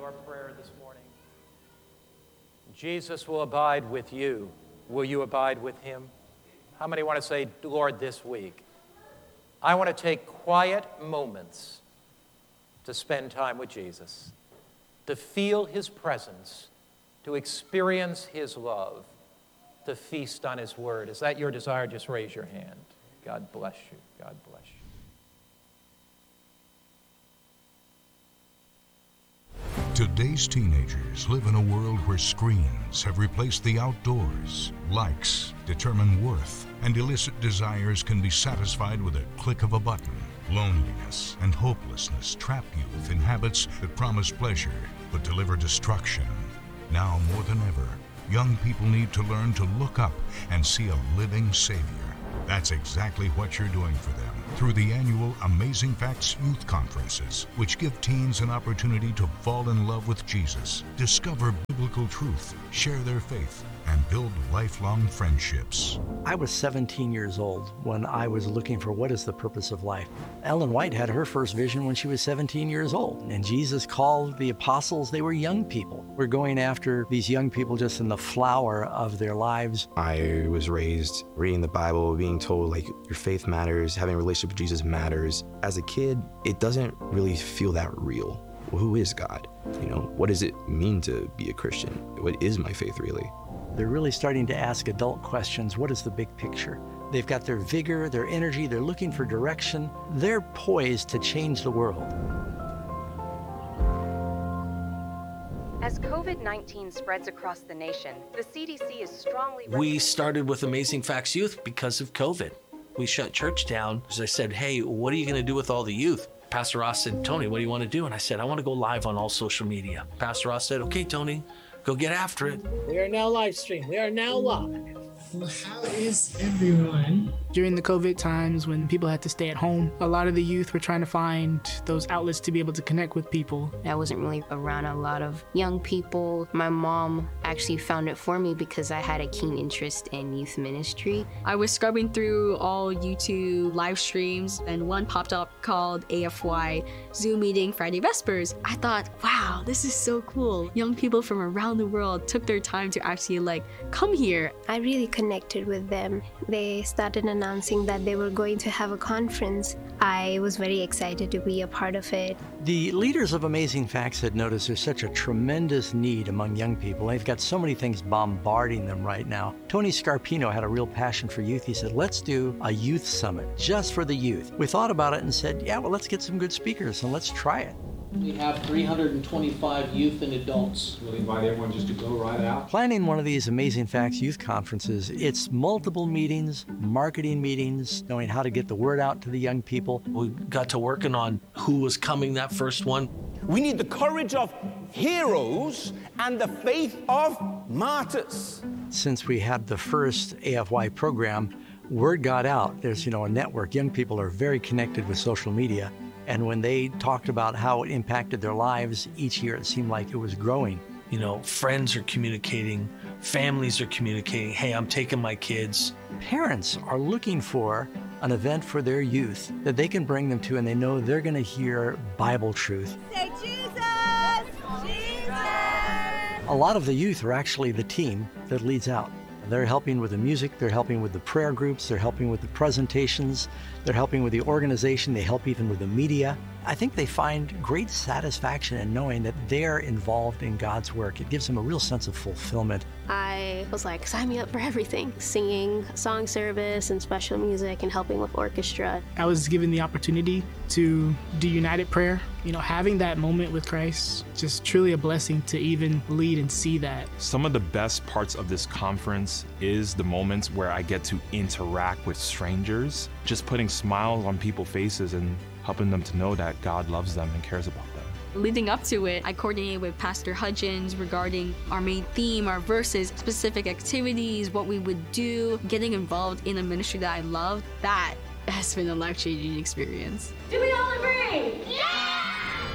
your prayer this morning. Jesus will abide with you. Will you abide with him? How many want to say, Lord, this week, I want to take quiet moments to spend time with Jesus, to feel his presence, to experience his love, to feast on his word. Is that your desire? Just raise your hand. God bless you. God bless you. Today's teenagers live in a world where screens have replaced the outdoors. Likes determine worth, and illicit desires can be satisfied with a click of a button. Loneliness and hopelessness trap youth in habits that promise pleasure but deliver destruction. Now more than ever, young people need to learn to look up and see a living Savior. That's exactly what you're doing for them through the annual Amazing Facts Youth Conferences, which give teens an opportunity to fall in love with Jesus, discover biblical truth, share their faith, and build lifelong friendships. I was 17 years old when I was looking for what is the purpose of life. Ellen White had her first vision when she was 17 years old, and Jesus called the apostles, they were young people. We're going after these young people just in the flower of their lives. I was raised reading the Bible, being told like your faith matters, having a relationship with Jesus matters. As a kid, it doesn't really feel that real. Well, who is God? What does it mean to be a Christian? What is my faith really? They're really starting to ask adult questions. What is the big picture? They've got their vigor, their energy, they're looking for direction. They're poised to change the world. As COVID-19 spreads across the nation, the CDC is strongly... We started with Amazing Facts Youth because of COVID. We shut church down. As I said, hey, what are you going to do with all the youth? Pastor Ross said, Tony, what do you want to do? And I said, I want to go live on all social media. Pastor Ross said, okay, Tony, go get after it. We are now live stream. We are now live. Well, how is everyone? During the COVID times when people had to stay at home, a lot of the youth were trying to find those outlets to be able to connect with people. I wasn't really around a lot of young people. My mom actually found it for me because I had a keen interest in youth ministry. I was scrubbing through all YouTube live streams and one popped up called AFY Zoom Meeting Friday Vespers. I thought, wow, this is so cool. Young people from around the world took their time to actually come here. I really connected with them. They started announcing that they were going to have a conference. I was very excited to be a part of it. The leaders of Amazing Facts had noticed there's such a tremendous need among young people. They've got so many things bombarding them right now. Tony Scarpino had a real passion for youth. He said, let's do a youth summit just for the youth. We thought about it and said, yeah, well, let's get some good speakers and let's try it. We have 325 youth and adults. We'll invite everyone just to go right out. Planning one of these Amazing Facts youth conferences, it's multiple meetings, marketing meetings, knowing how to get the word out to the young people. We got to working on who was coming that first one. We need the courage of heroes and the faith of martyrs. Since we had the first AFY program, word got out. There's, a network. Young people are very connected with social media. And when they talked about how it impacted their lives each year, it seemed like it was growing. Friends are communicating, families are communicating, hey, I'm taking my kids. Parents are looking for an event for their youth that they can bring them to, and they know they're going to hear Bible truth. Say Jesus! Jesus! A lot of the youth are actually the team that leads out. They're helping with the music, they're helping with the prayer groups, they're helping with the presentations, they're helping with the organization, they help even with the media. I think they find great satisfaction in knowing that they're involved in God's work. It gives them a real sense of fulfillment. I was like, sign me up for everything. Singing, song service, and special music, and helping with orchestra. I was given the opportunity to do United Prayer. Having that moment with Christ, just truly a blessing to even lead and see that. Some of the best parts of this conference is the moments where I get to interact with strangers, just putting smiles on people's faces and helping them to know that God loves them and cares about them. Leading up to it, I coordinated with Pastor Hudgens regarding our main theme, our verses, specific activities, what we would do, getting involved in a ministry that I love. That has been a life-changing experience. Do we all agree? Yeah!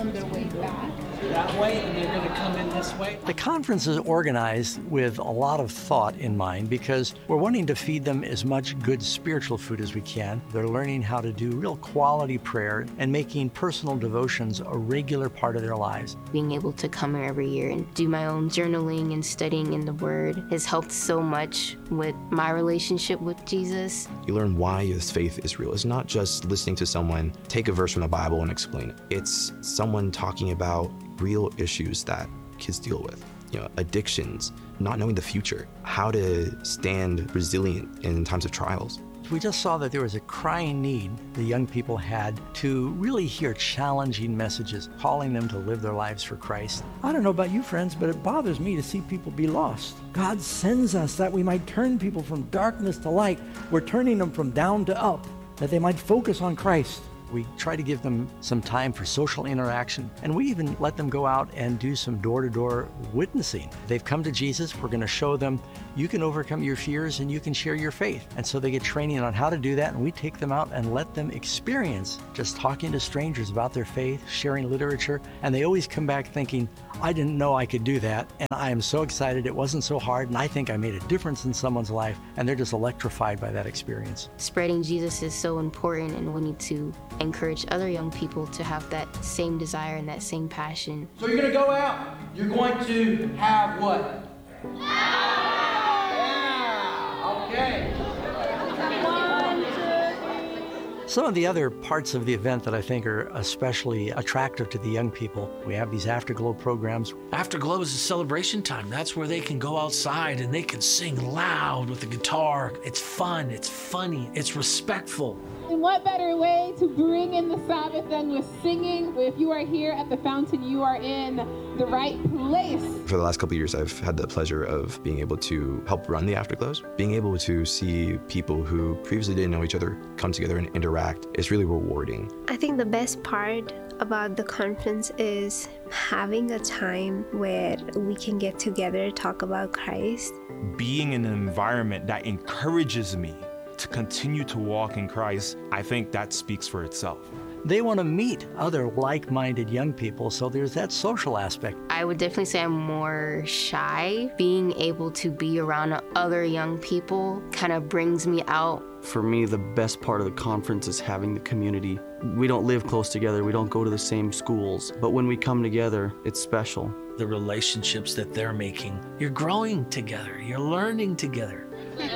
on their way back. That way, and they're going to come in this way. The conference is organized with a lot of thought in mind because we're wanting to feed them as much good spiritual food as we can. They're learning how to do real quality prayer and making personal devotions a regular part of their lives. Being able to come here every year and do my own journaling and studying in the Word has helped so much with my relationship with Jesus. You learn why this faith is real. It's not just listening to someone take a verse from the Bible and explain it. It's someone talking about real issues that kids deal with. Addictions, not knowing the future, how to stand resilient in times of trials. We just saw that there was a crying need the young people had to really hear challenging messages, calling them to live their lives for Christ. I don't know about you, friends, but it bothers me to see people be lost. God sends us that we might turn people from darkness to light. We're turning them from down to up, that they might focus on Christ. We try to give them some time for social interaction, and we even let them go out and do some door-to-door witnessing. They've come to Jesus. We're going to show them you can overcome your fears and you can share your faith. And so they get training on how to do that, and we take them out and let them experience just talking to strangers about their faith, sharing literature, and they always come back thinking, I didn't know I could do that, and I am so excited it wasn't so hard, and I think I made a difference in someone's life, and they're just electrified by that experience. Spreading Jesus is so important, and we need to encourage other young people to have that same desire and that same passion. So you're going to go out. You're going to have what? Okay. Some of the other parts of the event that I think are especially attractive to the young people, we have these Afterglow programs. Afterglow is a celebration time. That's where they can go outside and they can sing loud with the guitar. It's fun, it's funny, it's respectful. And what better way to bring in the Sabbath than with singing? If you are here at the fountain, you are in the right place. For the last couple of years, I've had the pleasure of being able to help run the Afterglows. Being able to see people who previously didn't know each other come together and interact is really rewarding. I think the best part about the conference is having a time where we can get together, talk about Christ. Being in an environment that encourages me to continue to walk in Christ, I think that speaks for itself. They want to meet other like-minded young people, so there's that social aspect. I would definitely say I'm more shy. Being able to be around other young people kind of brings me out. For me, the best part of the conference is having the community. We don't live close together, we don't go to the same schools, but when we come together, it's special. The relationships that they're making, you're growing together, you're learning together.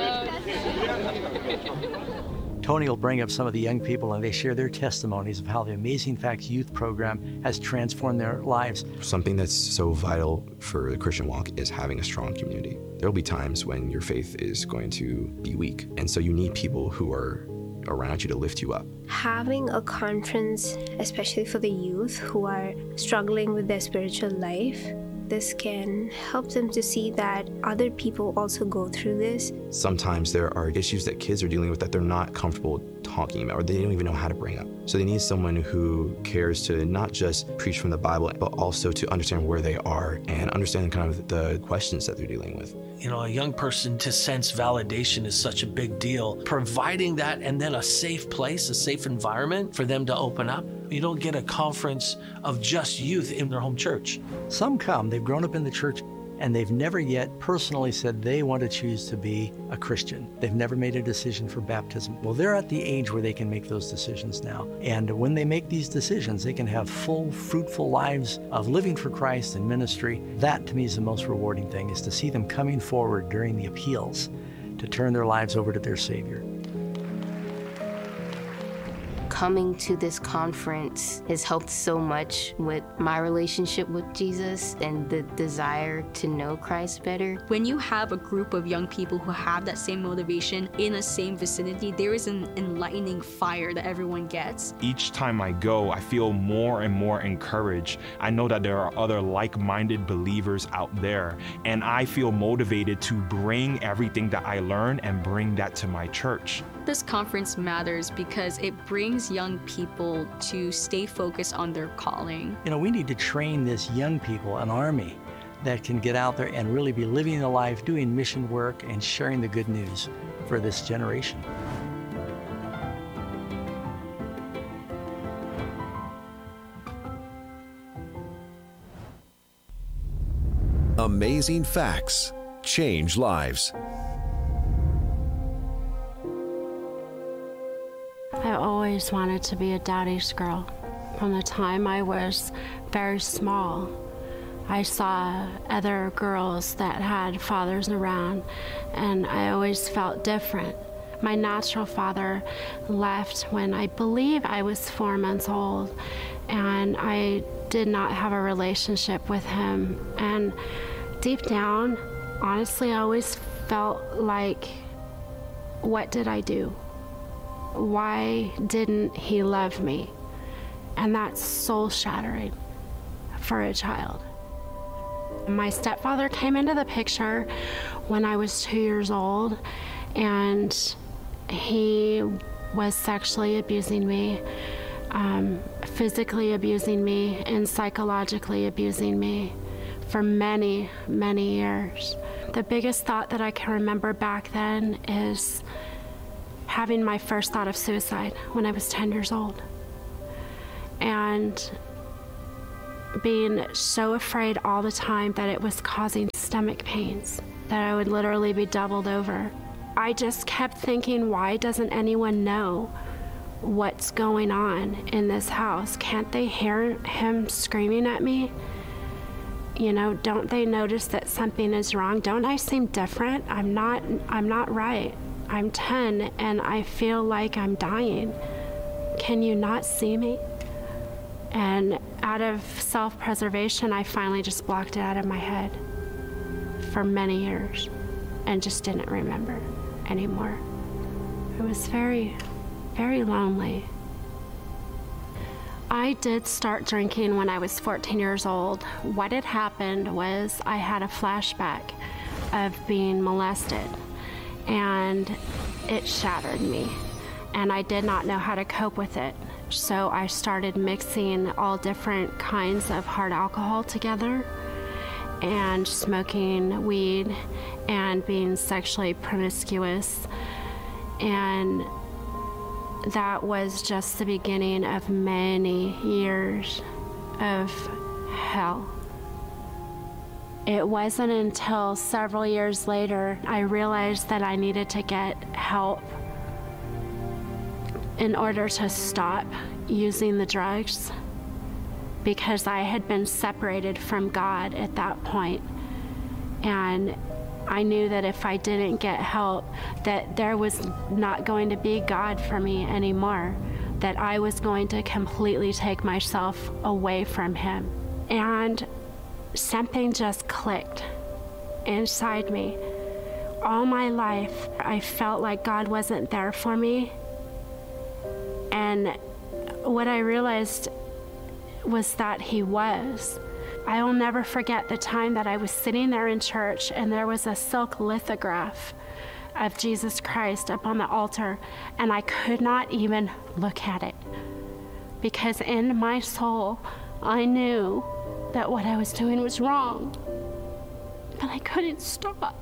Tony will bring up some of the young people and they share their testimonies of how the Amazing Facts Youth Program has transformed their lives. Something that's so vital for the Christian walk is having a strong community. There will be times when your faith is going to be weak, and so you need people who are around you to lift you up. Having a conference, especially for the youth who are struggling with their spiritual life, this can help them to see that other people also go through this. Sometimes there are issues that kids are dealing with that they're not comfortable talking about, or they don't even know how to bring up. So they need someone who cares to not just preach from the Bible, but also to understand where they are and understand kind of the questions that they're dealing with. You know, a young person to sense validation is such a big deal. Providing that and then a safe place, a safe environment for them to open up. You don't get a conference of just youth in their home church. Some come, they've grown up in the church, and they've never yet personally said they want to choose to be a Christian. They've never made a decision for baptism. Well, they're at the age where they can make those decisions now. And when they make these decisions, they can have full, fruitful lives of living for Christ and ministry. That, to me, is the most rewarding thing, is to see them coming forward during the appeals to turn their lives over to their Savior. Coming to this conference has helped so much with my relationship with Jesus and the desire to know Christ better. When you have a group of young people who have that same motivation in a same vicinity, there is an enlightening fire that everyone gets. Each time I go, I feel more and more encouraged. I know that there are other like-minded believers out there, and I feel motivated to bring everything that I learn and bring that to my church. This conference matters because it brings young people to stay focused on their calling. You know, we need to train this young people, an army that can get out there and really be living the life, doing mission work, and sharing the good news for this generation. Amazing facts change lives. I always wanted to be a daddy's girl. From the time I was very small, I saw other girls that had fathers around, and I always felt different. My natural father left when I believe I was 4 months old, and I did not have a relationship with him. And deep down, honestly, I always felt like, what did I do? Why didn't he love me? And that's soul-shattering for a child. My stepfather came into the picture when I was 2 years old, and he was sexually abusing me, physically abusing me, and psychologically abusing me for many, many years. The biggest thought that I can remember back then is having my first thought of suicide when I was 10 years old. And being so afraid all the time that it was causing stomach pains, that I would literally be doubled over. I just kept thinking, why doesn't anyone know what's going on in this house? Can't they hear him screaming at me? You know, don't they notice that something is wrong? Don't I seem different? I'm not right. I'm 10 and I feel like I'm dying. Can you not see me? And out of self-preservation, I finally just blocked it out of my head for many years and just didn't remember anymore. It was very, very lonely. I did start drinking when I was 14 years old. What had happened was I had a flashback of being molested, and it shattered me, and I did not know how to cope with it. So I started mixing all different kinds of hard alcohol together and smoking weed and being sexually promiscuous. And that was just the beginning of many years of hell. It wasn't until several years later I realized that I needed to get help in order to stop using the drugs, because I had been separated from God at that point. And I knew that if I didn't get help, that there was not going to be God for me anymore, that I was going to completely take myself away from him. And something just clicked inside me. All my life, I felt like God wasn't there for me. And what I realized was that he was. I will never forget the time that I was sitting there in church and there was a silk lithograph of Jesus Christ up on the altar, and I could not even look at it because in my soul I knew that what I was doing was wrong, but I couldn't stop.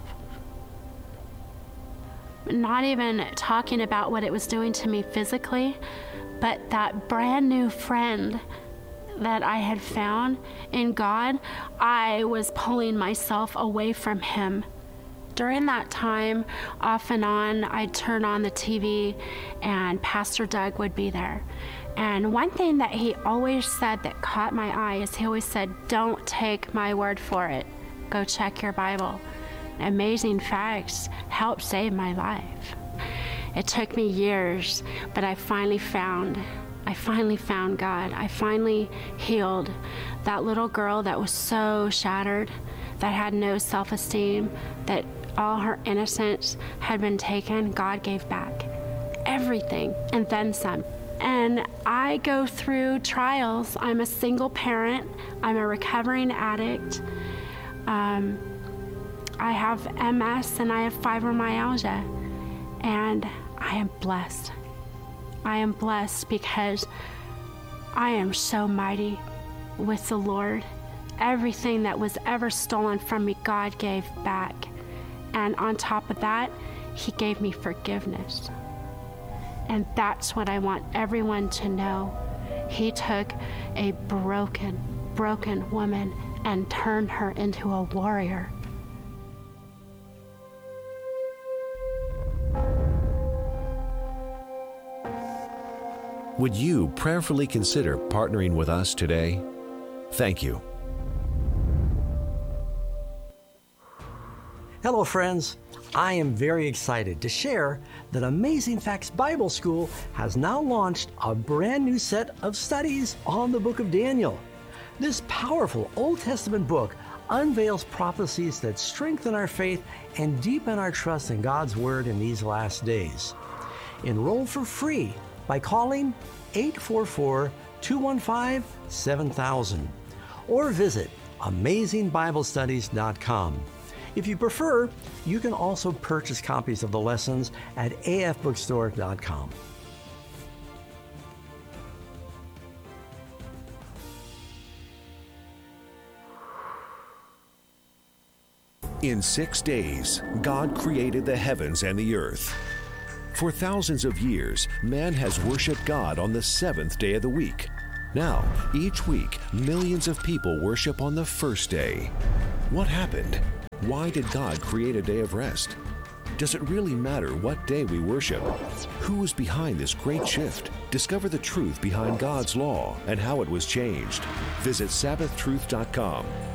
Not even talking about what it was doing to me physically, but that brand new friend that I had found in God, I was pulling myself away from him. During that time, off and on, I'd turn on the TV and Pastor Doug would be there. And one thing that he always said that caught my eye is he always said, "Don't take my word for it. Go check your Bible." Amazing Facts helped save my life. It took me years, but I finally found God. I finally healed that little girl that was so shattered, that had no self-esteem, that all her innocence had been taken. God gave back everything and then some. And I go through trials. I'm a single parent. I'm a recovering addict. I have MS and I have fibromyalgia, and I am blessed. I am blessed because I am so mighty with the Lord. Everything that was ever stolen from me, God gave back. And on top of that, he gave me forgiveness. And that's what I want everyone to know. He took a broken woman and turned her into a warrior. Would you prayerfully consider partnering with us today? Thank you. Hello, friends. I am very excited to share that Amazing Facts Bible School has now launched a brand new set of studies on the book of Daniel. This powerful Old Testament book unveils prophecies that strengthen our faith and deepen our trust in God's Word in these last days. Enroll for free by calling 844-215-7000 or visit AmazingBibleStudies.com. If you prefer, you can also purchase copies of the lessons at afbookstore.com. In 6 days, God created the heavens and the earth. For thousands of years, man has worshiped God on the seventh day of the week. Now, each week, millions of people worship on the first day. What happened? Why did God create a day of rest? Does it really matter what day we worship? Who is behind this great shift? Discover the truth behind God's law and how it was changed. Visit SabbathTruth.com.